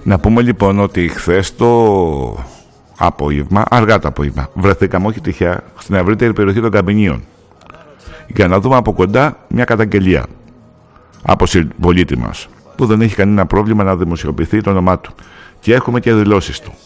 Να πούμε λοιπόν ότι χθες το απόγευμα, αργά το απόγευμα, βρεθήκαμε όχι τυχαία στην ευρύτερη περιοχή των Καμπινίων για να δούμε από κοντά μια καταγγελία από συμπολίτη μας που δεν έχει κανένα πρόβλημα να δημοσιοποιηθεί το όνομά του και έχουμε και δηλώσεις του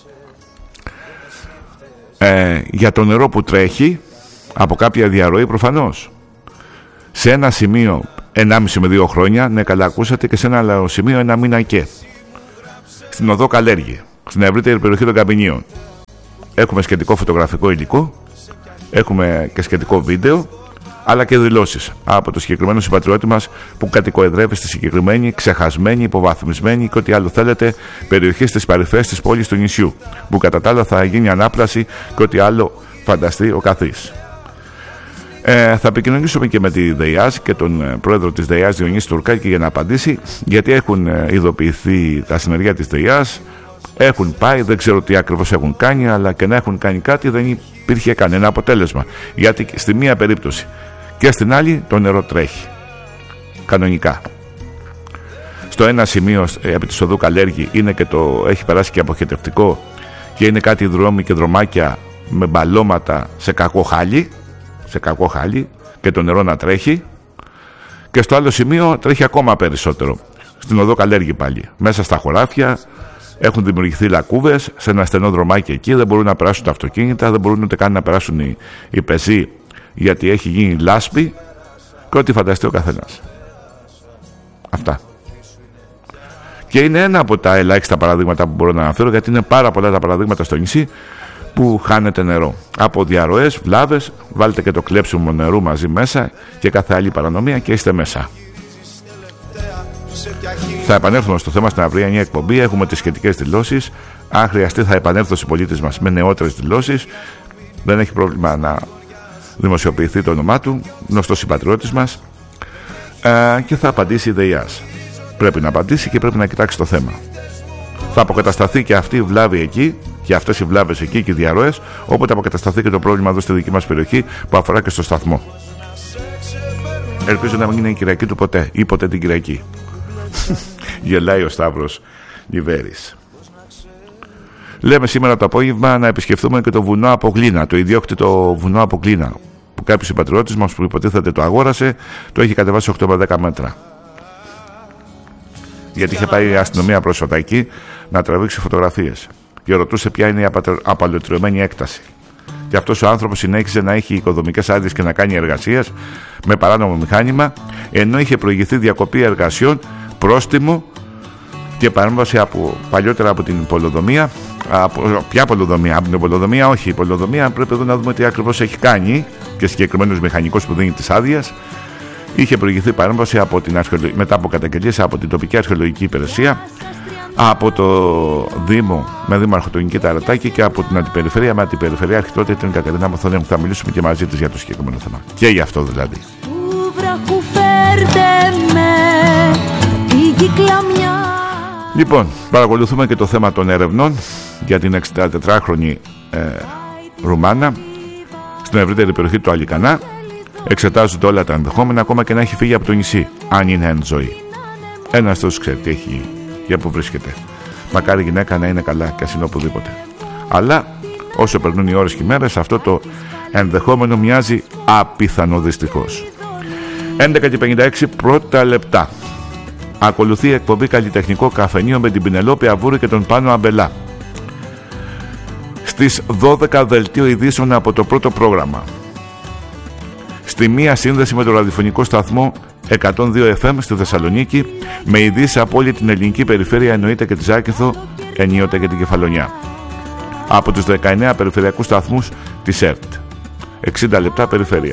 για το νερό που τρέχει από κάποια διαρροή προφανώς σε ένα σημείο 1,5 με 2 χρόνια, ναι καλά ακούσατε, και σε ένα άλλο σημείο 1 μήνα και στην οδό Καλέργη, στην ευρύτερη περιοχή των Καμπινίων. Έχουμε σχετικό φωτογραφικό υλικό, έχουμε και σχετικό βίντεο, αλλά και δηλώσεις από το συγκεκριμένο συμπατριώτη μας που κατοικοεδρεύει στη συγκεκριμένη, ξεχασμένη, υποβαθμισμένη και ό,τι άλλο θέλετε περιοχή στις παρυφές της πόλης του νησιού, που κατά τα άλλα θα γίνει ανάπλαση και ό,τι άλλο φανταστεί ο καθής. Θα επικοινωνήσουμε και με τη ΔΕΙΑΣ και τον πρόεδρο της ΔΕΙΑΣ Διονύση Τουρκάκη για να απαντήσει, γιατί έχουν ειδοποιηθεί τα συνεργεία της ΔΕΙΑΣ, έχουν πάει, δεν ξέρω τι ακριβώς έχουν κάνει, αλλά και να έχουν κάνει κάτι δεν υπήρχε κανένα αποτέλεσμα, γιατί στη μία περίπτωση και στην άλλη το νερό τρέχει κανονικά. Στο ένα σημείο επί της οδού Καλέργη είναι και έχει περάσει και αποχετευτικό και είναι κάτι δρόμοι και δρομάκια με μπαλώματα σε κακό χάλι και το νερό να τρέχει, και στο άλλο σημείο τρέχει ακόμα περισσότερο στην οδό Καλέργη πάλι, μέσα στα χωράφια έχουν δημιουργηθεί λακκούβες σε ένα στενό δρομάκι εκεί, δεν μπορούν να περάσουν τα αυτοκίνητα, δεν μπορούν ούτε καν να περάσουν οι πεζοί, γιατί έχει γίνει λάσπη και ό,τι φανταστεί ο καθένας. Αυτά. Και είναι ένα από τα ελάχιστα παραδείγματα που μπορώ να αναφέρω, γιατί είναι πάρα πολλά τα παραδείγματα στο νησί που χάνεται νερό από διαρροές, βλάβες. Βάλτε και το κλέψιμο νερού μαζί μέσα και κάθε άλλη παρανομία και είστε μέσα. Θα επανέλθουμε στο θέμα στην αυριανή εκπομπή. Έχουμε τις σχετικές δηλώσεις. Αν χρειαστεί θα επανέλθω στους πολίτες μας με νεότερες δηλώσεις. Δεν έχει πρόβλημα να δημοσιοποιηθεί το όνομά του, γνωστός συμπατριώτης μας, και θα απαντήσει η ΔΕΙΑΣ. Πρέπει να απαντήσει και πρέπει να κοιτάξει το θέμα. Θα αποκατασταθεί και αυτή η βλάβη εκεί και αυτές οι βλάβες εκεί και οι διαρροές, όποτε αποκατασταθεί και το πρόβλημα εδώ στη δική μας περιοχή που αφορά και στο σταθμό. Ελπίζω να μην είναι η Κυριακή του ποτέ ή ποτέ την Κυριακή. Γελάει ο Σταύρος Λιβέρης. Λέμε σήμερα το απόγευμα να επισκεφθούμε και το βουνό Αποκλίνα, το ιδιόκτητο βουνό Αποκλίνα, που κάποιος συμπατριώτης μας που υποτίθεται το αγόρασε, το έχει κατεβάσει 8 με 10 μέτρα. Γιατί είχε πάει η αστυνομία πρόσφατα εκεί να τραβήξει φωτογραφίες και ρωτούσε ποια είναι η απαλωτριωμένη έκταση. Και αυτός ο άνθρωπος συνέχιζε να έχει οικοδομικές άδειες και να κάνει εργασίες με παράνομο μηχάνημα, ενώ είχε προηγηθεί διακοπή εργασιών, πρόστιμο και παρέμβαση παλιότερα από την Πολοδομία. Ποια Πολοδομία? Από την Πολοδομία, όχι. Η Πολοδομία πρέπει εδώ να δούμε τι ακριβώς έχει κάνει και συγκεκριμένος μηχανικός που δίνει τις άδειες. Είχε προηγηθεί παρέμβαση μετά από καταγγελίες από την τοπική αρχαιολογική υπηρεσία, από το Δήμο με Δήμαρχο τον Νικήτα Αρατάκη και από την Αντιπεριφέρεια με Αντιπεριφερειάρχη τότε την Κατερίνα Μαθονέμου. Θα μιλήσουμε και μαζί της για το συγκεκριμένο θέμα. Και για αυτό δηλαδή. Λοιπόν, παρακολουθούμε και το θέμα των ερευνών για την 64χρονη Ρουμάνα στην ευρύτερη περιοχή του Αλικανά. Εξετάζονται όλα τα ενδεχόμενα, ακόμα και να έχει φύγει από το νησί, αν είναι εν ζωή. Ένας τους ξέρει τι έχει, για που βρίσκεται. Μακάρι η γυναίκα να είναι καλά και ας είναι οπουδήποτε. Αλλά όσο περνούν οι ώρες και οι μέρες, αυτό το ενδεχόμενο μοιάζει απίθανο δυστυχώς. 11:56 πρώτα λεπτά. Ακολουθεί η εκπομπή Καλλιτεχνικό Καφενείο με την Πινελόπη Αβούρη και τον Πάνο Αμπελά. Στις 12 δελτίο ειδήσεων από το πρώτο πρόγραμμα. Στη μία σύνδεση με το ραδιοφωνικό σταθμό 102 FM στη Θεσσαλονίκη, με ειδήσεις από όλη την ελληνική περιφέρεια, εννοείται και τη Ζάκυνθο, ενίοτε και την Κεφαλονιά. Από τους 19 περιφερειακούς σταθμούς της ΕΡΤ. 60 λεπτά περιφέρεια.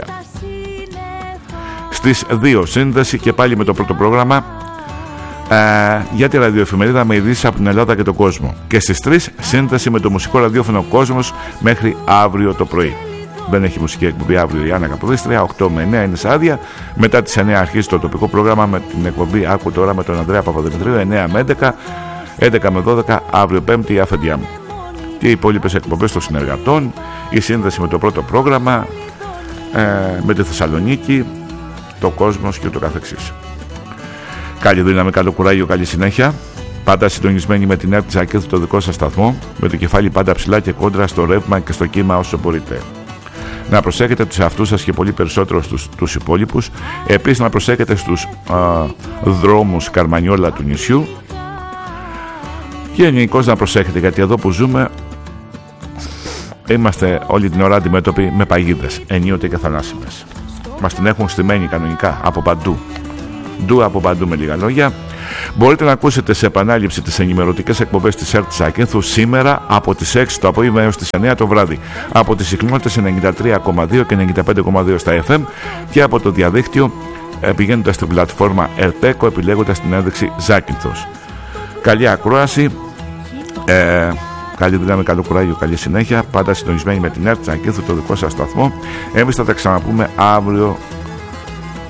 Στις 2 σύνδεση και πάλι με το πρώτο πρόγραμμα για τη ραδιοεφημερίδα με ειδήσεις από την Ελλάδα και τον κόσμο. Και στις 3 σύνδεση με το μουσικό ραδιόφωνο Κόσμος μέχρι αύριο το πρωί. Δεν έχει μουσική εκπομπή αύριο η Άννα Καποδίστρια. 8 με 9 είναι σε άδεια. Μετά τις 9 αρχίζει το τοπικό πρόγραμμα με την εκπομπή Άκου τώρα με τον Ανδρέα Παπαδημητρίου. 9 με 11, 11 με 12 αύριο Πέμπτη η αφεντιά μου. Και οι υπόλοιπες εκπομπές των συνεργατών, η σύνδεση με το πρώτο πρόγραμμα, με τη Θεσσαλονίκη, το Κόσμος και ούτω καθεξής. Καλή δύναμη, καλό κουράγιο, καλή συνέχεια. Πάντα συντονισμένοι με την ΕΡΤ Ζάκυνθου, το δικό σας σταθμό, με το κεφάλι πάντα ψηλά και κόντρα στο ρεύμα και στο κύμα όσο μπορείτε. Να προσέχετε τους εαυτούς σας και πολύ περισσότερο τους υπόλοιπους. Επίσης να προσέχετε στους δρόμους Καρμανιόλα του νησιού. Και γενικώς να προσέχετε, γιατί εδώ που ζούμε είμαστε όλη την ώρα αντιμέτωποι με παγίδες, ενίοτε και θανάσιμες. Μας την έχουν στημένη κανονικά από παντού. Από παντού με λίγα λόγια. Μπορείτε να ακούσετε σε επανάληψη τις ενημερωτικές εκπομπές της ΕΡΤ Ζάκυνθου σήμερα από τις 6 το απόγευμα έως τις 9 το βράδυ από τις συχνότητες 93,2 και 95,2 στα FM και από το διαδίκτυο πηγαίνοντας στην πλατφόρμα Ερτέκο επιλέγοντας την ένδειξη Ζάκυνθος. Καλή ακρόαση, καλή δύναμη, καλό κουράγιο, καλή συνέχεια. Πάντα συντονισμένοι με την ΕΡΤ Ζάκυνθου, το δικό σας σταθμό. Εμείς θα τα ξαναπούμε αύριο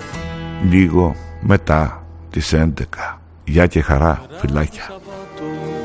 λίγο μετά τις 11. Γεια και χαρά, φιλάκια.